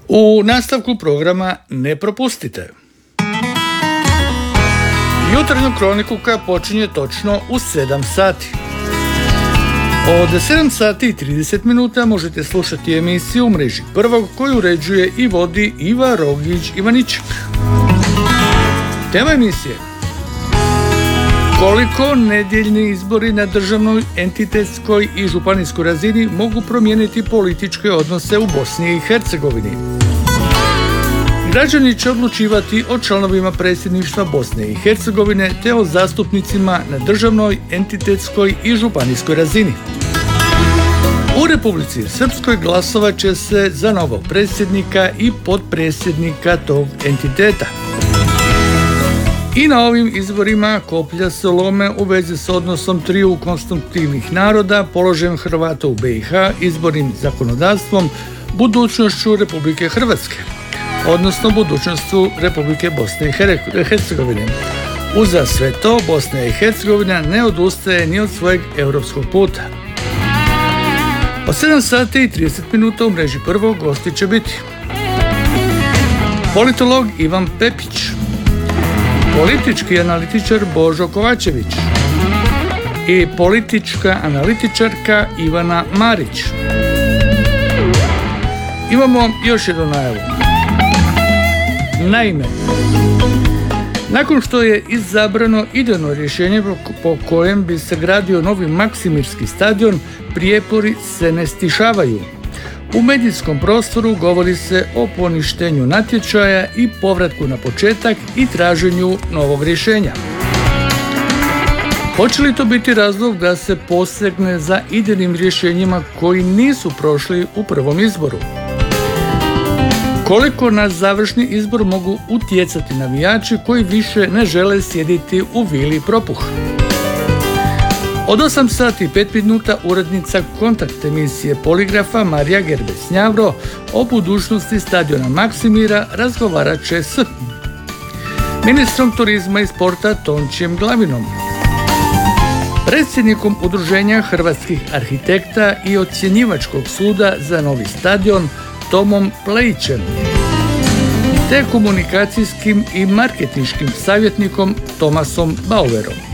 U nastavku programa ne propustite. Jutarnju kroniku koja počinje točno u 7 sati. Od 7 sati i 30 minuta možete slušati emisiju u mreži Prvog koju uređuje i vodi Iva Rogić-Ivaniček. Tema emisije: koliko nedjeljni izbori na državnoj, entitetskoj i županijskoj razini mogu promijeniti političke odnose u Bosni i Hercegovini. Građani će odlučivati o članovima predsjedništva Bosne i Hercegovine te o zastupnicima na državnoj, entitetskoj i županijskoj razini. U Republici Srpskoj glasovat će se za novog predsjednika i potpredsjednika tog entiteta. I na ovim izborima koplja se lome u vezi s odnosom triju konstitutivnih naroda, položajem Hrvata u BiH, izbornim zakonodavstvom, budućnošću Republike Hrvatske, odnosno budućnošću Republike Bosne i Hercegovine. Uza sve to, Bosna i Hercegovina ne odustaje ni od svojeg europskog puta. Od 7 sati i 30 minuta u mreži Prvog gosti će biti politolog Ivan Pepić, politički analitičar Božo Kovačević i politička analitičarka Ivana Marić. Imamo još jednu najavu. Naime, nakon što je izabrano idejno rješenje po kojem bi se gradio novi Maksimirski stadion, prijepori se ne stišavaju. U medijskom prostoru govori se o poništenju natječaja i povratku na početak i traženju novog rješenja. Hoće li to biti razlog da se posegne za idejnim rješenjima koji nisu prošli u prvom izboru? Koliko na završni izbor mogu utjecati navijači koji više ne žele sjediti u vili propuh? Od 8 sati i 5 minuta urednica kontakt emisije Poligrafa Marija Gerbes-Njavro o budućnosti stadiona Maksimira razgovarat će s ministrom turizma i sporta Tončijem Glavinom, predsjednikom Udruženja hrvatskih arhitekta i ocjenjivačkog suda za novi stadion Tomom Plejićem, te komunikacijskim i marketinškim savjetnikom Tomasom Bauerom.